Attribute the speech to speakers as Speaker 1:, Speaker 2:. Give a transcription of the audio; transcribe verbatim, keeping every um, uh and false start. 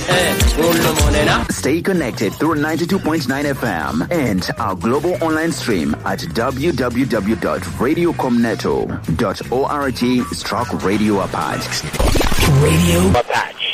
Speaker 1: Stay connected through ninety-two point nine F M and our global online stream at w w w dot radio comneto dot org stroke radio Apache.
Speaker 2: Radio Apache.